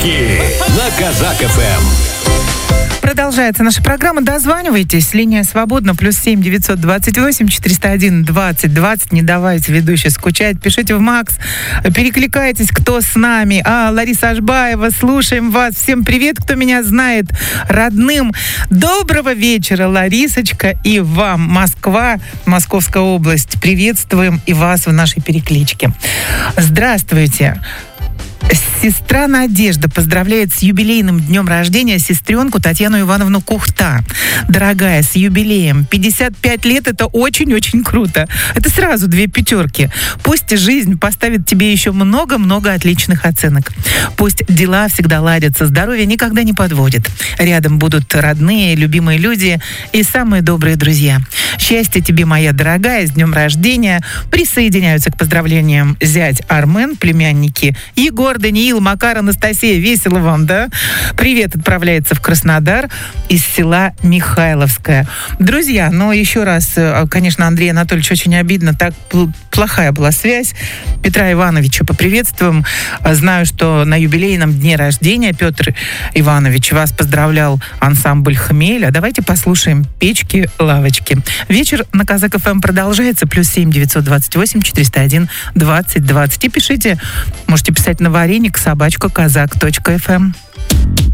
Подарки на Казак ФМ. Продолжается наша программа. Дозванивайтесь. Линия свободна. +7 928 401 20 20. Не давайте ведущей скучать. Пишите в Макс. Перекликайтесь, кто с нами. Лариса Ашбаева. Слушаем вас. Всем привет, кто меня знает. Родным. Доброго вечера, Ларисочка. И вам, Москва, Московская область. Приветствуем и вас в нашей перекличке. Здравствуйте. Сестра Надежда поздравляет с юбилейным днем рождения сестренку Татьяну Ивановну Кухта. Дорогая, с юбилеем. 55 лет — это очень-очень круто. Это сразу 2 пятерки. Пусть жизнь поставит тебе еще много-много отличных оценок. Пусть дела всегда ладятся, здоровье никогда не подводит. Рядом будут родные, любимые люди и самые добрые друзья. Счастья тебе, моя дорогая, с днем рождения. Присоединяются к поздравлениям зять Армен, племянники Егор, Даниил, Макар, Анастасия. Весело вам, да? Привет отправляется в Краснодар из села Михайловское. Друзья, еще раз, конечно, Андрей Анатольевич, очень обидно, так плохая была связь. Петра Ивановича поприветствуем. Знаю, что на юбилейном дне рождения, Петр Иванович, вас поздравлял ансамбль «Хмель». А давайте послушаем «Печки-лавочки». Вечер на Казак ФМ продолжается. +7 928 401 20 20. И пишите, можете писать на вареник @kazak.fm.